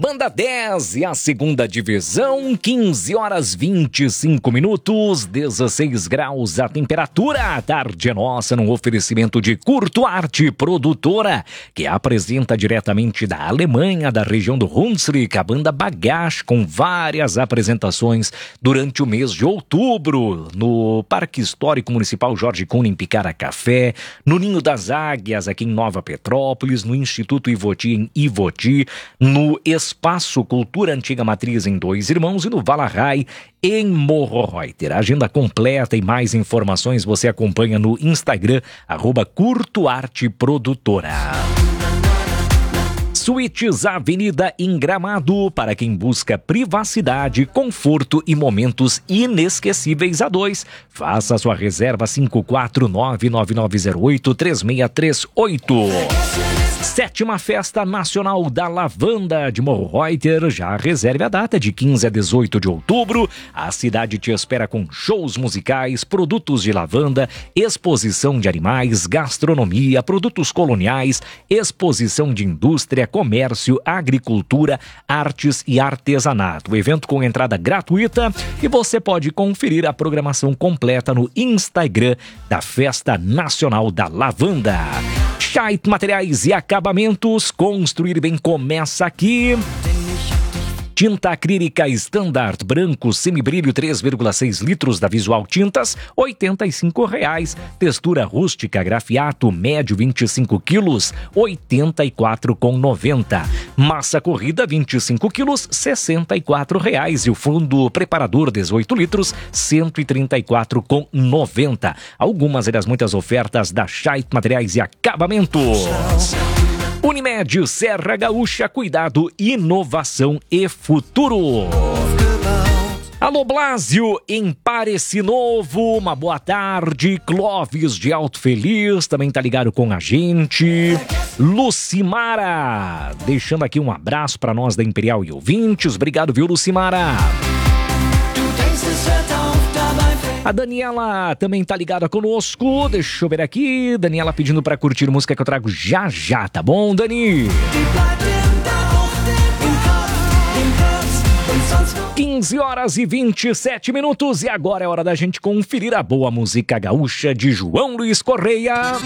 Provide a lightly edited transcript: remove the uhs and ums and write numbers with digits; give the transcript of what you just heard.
Banda 10 e a segunda divisão, 15 horas 25 minutos, 16 graus a temperatura. A tarde é nossa num oferecimento de Curto Arte Produtora, que apresenta diretamente da Alemanha, da região do Hunsrück, a banda Bagage, com várias apresentações durante o mês de outubro, no Parque Histórico Municipal Jorge Cunha, em Picara-Café, no Ninho das Águias, aqui em Nova Petrópolis, no Instituto Ivoti, em Ivoti, no Espaço Cultura Antiga Matriz em Dois Irmãos e no Valahai em Morro Reuter. Agenda completa e mais informações você acompanha no Instagram, @CurtoArteProdutora. Suítes Avenida em Gramado, para quem busca privacidade, conforto e momentos inesquecíveis a dois. Faça sua reserva 549-9908-3638. Sétima Festa Nacional da Lavanda de Morro Reuter. Já reserve a data de 15 a 18 de outubro. A cidade te espera com shows musicais, produtos de lavanda, exposição de animais, gastronomia, produtos coloniais, exposição de indústria, comércio, agricultura, artes e artesanato. O evento com entrada gratuita e você pode conferir a programação completa no Instagram da Festa Nacional da Lavanda. Scheidt Materiais e Acabamentos, construir bem começa aqui. Tinta acrílica Standard branco semibrilho 3,6 litros da Visual Tintas, R$ 85,00. Textura rústica grafiato médio 25 quilos, R$ 84,90. Massa corrida 25 quilos, R$ 64,00. E o fundo preparador 18 litros, R$ 134,90. Algumas das muitas ofertas da Scheidt Materiais e Acabamentos. Unimed Serra Gaúcha, cuidado, inovação e futuro. Alô Blásio, em Pareci Novo, uma boa tarde. Clóvis de Alto Feliz também tá ligado com a gente. Lucimara, deixando aqui um abraço para nós da Imperial e ouvintes. Obrigado, viu, Lucimara? A Daniela também tá ligada conosco. Deixa eu ver aqui. Daniela pedindo pra curtir música que eu trago já já, tá bom, Dani? 15 horas e 27 minutos. E agora é hora da gente conferir a boa música gaúcha de João Luiz Correia.